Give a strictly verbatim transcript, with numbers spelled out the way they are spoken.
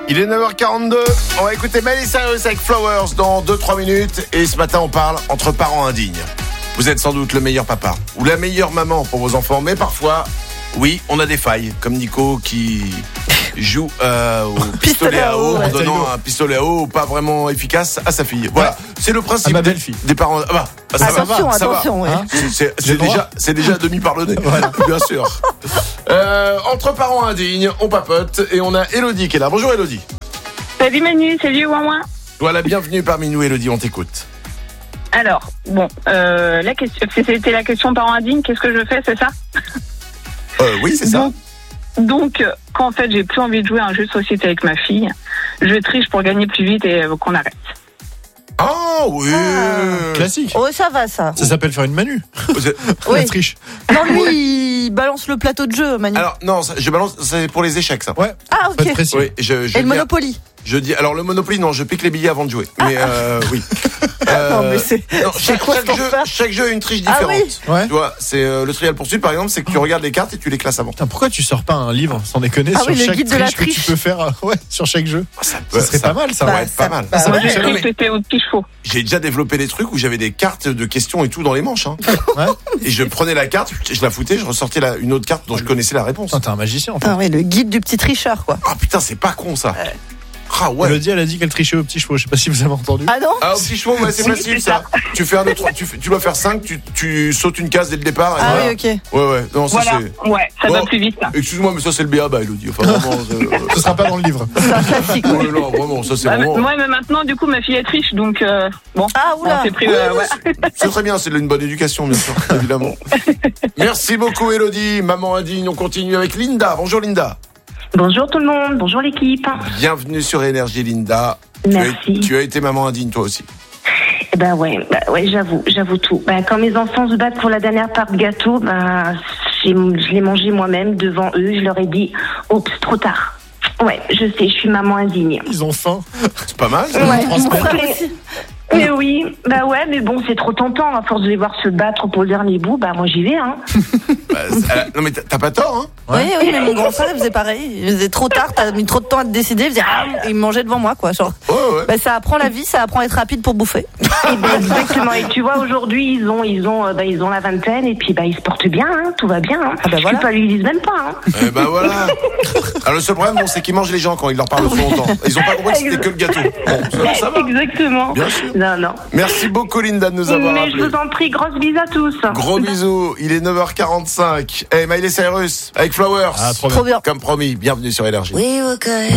Il est neuf heures quarante-deux, on va écouter Miley Cyrus avec Flowers dans deux trois minutes. Et ce matin on parle entre parents indignes. Vous êtes sans doute le meilleur papa ou la meilleure maman pour vos enfants, mais parfois, oui, on a des failles, comme Nico qui joue euh, au pistolet à eau en donnant un pistolet à eau pas vraiment efficace à sa fille. Voilà, c'est le principe des, des parents. Ah bah, ça attention, va, ça attention, va. Ouais. Hein c'est, c'est, c'est déjà, c'est déjà demi pardonné, voilà. Bien sûr. Euh, entre parents indignes, on papote et on a Elodie qui est là. Bonjour Elodie. Salut Manu, salut Ouin. Voilà, bienvenue parmi nous Elodie, on t'écoute. Alors, bon, euh, la question, c'était la question parents indignes, qu'est-ce que je fais, c'est ça? euh, Oui, c'est donc, ça. Donc, quand en fait j'ai plus envie de jouer à un jeu de société avec ma fille, je triche pour gagner plus vite et euh, qu'on arrête. Ah oui, ah. Classique. Oh, ça va, ça. Ça s'appelle faire une Manu. Oui. La triche. Non, lui, il balance le plateau de jeu, Manu. Alors, non, ça, je balance, c'est pour les échecs, ça. Ouais. Ah, ok. Oui, je, je et le dis, Monopoly. Je dis, alors le Monopoly, non, je pique les billets avant de jouer. Mais euh, oui. Euh, non, mais c'est. Non, c'est chaque, quoi chaque, jeu, chaque jeu a une triche différente. Ah, oui. Ouais. Tu vois, c'est euh, le trial poursuite, par exemple, c'est que tu regardes les cartes et tu les classes avant. Putain, pourquoi tu sors pas un livre, sans déconner, ah sur oui, le chaque guide de la triche que triche. tu peux faire, euh, ouais, sur chaque jeu. Ça, peut, ça serait ça, pas mal, ça. Ça bah, va être pas ça, mal. bah, Ça Moi, va j'ai être cru mais que c'était au petit chevaux. j'ai déjà développé des trucs où j'avais des cartes de questions et tout dans les manches. Hein. Ouais. Et je prenais la carte, je la foutais, je ressortais la, une autre carte dont je connaissais la réponse. Putain, t'es un magicien, en fait. Ah oui, le guide du petit tricheur, quoi. Ah putain, c'est pas con ça. Ouais. Ah ouais. Elodie, elle a dit qu'elle trichait au petit chevaux. Je sais pas si vous avez entendu. Ah non. Ah, au petit chevaux, ouais, c'est Oui, facile c'est ça. Tu fais un, deux, trois, tu, fais- tu dois faire cinq, tu, tu sautes une case dès le départ. Et Ah voilà. oui, ok. Ouais, ouais. Non, ça Voilà, c'est. ouais, ça Bon. va plus vite là. Excuse-moi, mais ça c'est le B A B A, Elodie. Enfin, vraiment. euh, Ce sera pas dans le livre. C'est un classique. ouais, non, vraiment, ça c'est Bah, vraiment. moi, mais maintenant, du coup, ma fille est triche, donc euh, bon. Ah, On oula. s'est pris, euh, ouais. C'est très bien, c'est une bonne éducation, bien sûr, évidemment. Merci beaucoup, Elodie. Maman indigne, on continue avec Linda. Bonjour, Linda. Bonjour tout le monde, bonjour l'équipe. Bienvenue sur Énergie, Linda. Merci. Tu as, tu as été maman indigne, toi aussi. Eh ben ouais, bah ouais, j'avoue, j'avoue tout. Bah, quand mes enfants se battent pour la dernière part de gâteau, bah, j'ai, je l'ai mangé moi-même devant eux. Je leur ai dit, oups, trop tard. Ouais, je sais, je suis maman indigne. Ils ont faim. C'est pas mal, ça. Ouais, Trois semaines. mais, mais oui, bah ouais, mais bon, c'est trop tentant. À force de les voir se battre pour le dernier bout, bah moi j'y vais, hein. Bah, euh, non, mais t'as, t'as pas tort, hein. Oui, oui, mais mon grand frère, il faisait pareil. Il faisait trop tard, t'as mis trop de temps à te décider. Il faisait, ah, il me mangeait devant moi, quoi. Genre, Ouais, ouais. bah, ça apprend la vie, ça apprend à être rapide pour bouffer. Et ben, exactement. Et tu vois, aujourd'hui, ils ont, ils ont, euh, bah, ils ont la vingtaine et puis bah ils se portent bien, hein. Tout va bien. Hein. Ah bah voilà. Je peux pas lui dire même pas. Hein. Eh ben voilà. Alors le seul problème, bon, c'est qu'ils mangent les gens quand ils leur parlent trop longtemps. Ils ont pas compris que c'était que le gâteau. Bon, ça, ça va. Exactement. Bien sûr. Non, non. Merci beaucoup, Linda, de nous avoir Mais appelés. je vous en prie, grosse bise à tous. Gros bisous. Il est neuf heures quarante-cinq. Hey, Miley Cyrus avec Flowers. Ah, trop bien. Trop bien. Comme promis, bienvenue sur Énergie. We were good.